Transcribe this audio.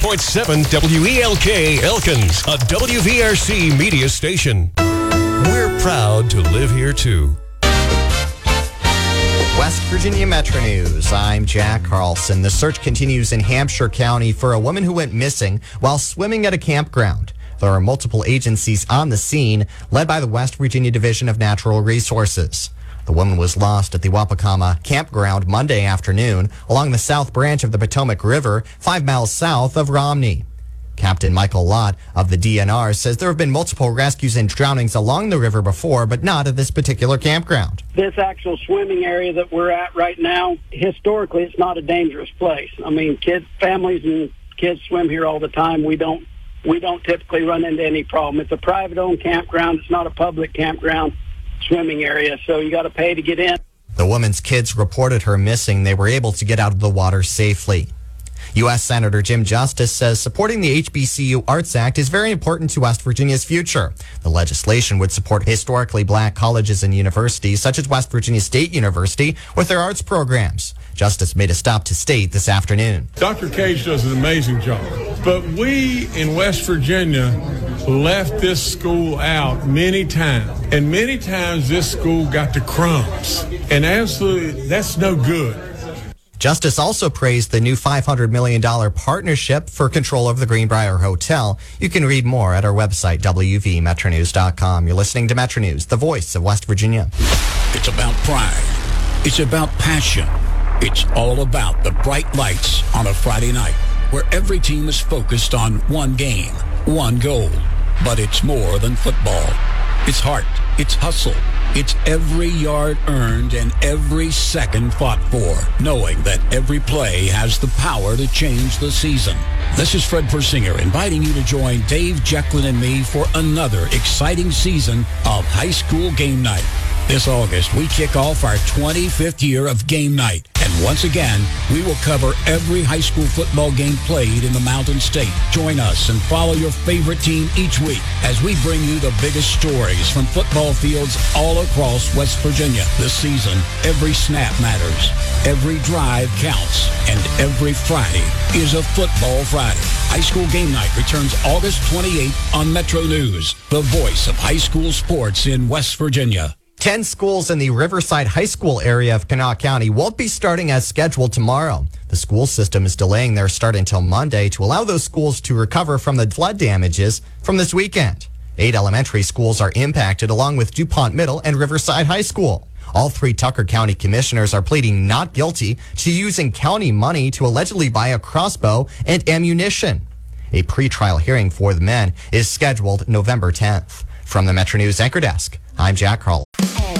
.7 WELK Elkins, a WVRC media station. We're proud to live here, too. West Virginia Metro News. I'm Jack Carlson. The search continues in Hampshire County for a woman who went missing while swimming at a campground. There are multiple agencies on the scene, led by the West Virginia Division of Natural Resources. The woman was lost at the Wapakama campground Monday afternoon along the south branch of the Potomac River, 5 miles south of Romney. Captain Michael Lott of the DNR says there have been multiple rescues and drownings along the river before, but not at this particular campground. This actual swimming area that we're at right now, historically, it's not a dangerous place. I mean, families and kids swim here all the time. We don't typically run into any problem. It's a private-owned campground. It's not a public campground swimming area, so you got to pay to get in. The woman's kids reported her missing. They were able to get out of the water safely. U.S. Senator Jim Justice says supporting the HBCU Arts Act is very important to West Virginia's future. The legislation would support historically black colleges and universities, such as West Virginia State University, with their arts programs. Justice made a stop to state this afternoon. Dr. Cage does an amazing job, but we in West Virginia left this school out many times, and many times this school got the crumbs, and absolutely that's no good. Justice also praised the new $500 million partnership for control of the Greenbrier Hotel. You can read more at our website, wvmetronews.com. You're listening to Metro News, the voice of West Virginia. It's about pride. It's about passion. It's all about the bright lights on a Friday night, where every team is focused on one game, one goal. But it's more than football. It's heart. It's hustle. It's every yard earned and every second fought for, knowing that every play has the power to change the season. This is Fred Persinger inviting you to join Dave, Jacqueline, and me for another exciting season of High School Game Night. This August, we kick off our 25th year of Game Night. And once again, we will cover every high school football game played in the Mountain State. Join us and follow your favorite team each week as we bring you the biggest stories from football fields all across West Virginia. This season, every snap matters, every drive counts, and every Friday is a football Friday. High School Game Night returns August 28th on Metro News, the voice of high school sports in West Virginia. 10 schools in the Riverside High School area of Kanawha County won't be starting as scheduled tomorrow. The school system is delaying their start until Monday to allow those schools to recover from the flood damages from this weekend. 8 elementary schools are impacted, along with DuPont Middle and Riverside High School. All 3 Tucker County commissioners are pleading not guilty to using county money to allegedly buy a crossbow and ammunition. A pretrial hearing for the men is scheduled November 10th. From the Metro News Anchor Desk, I'm Jack Carl.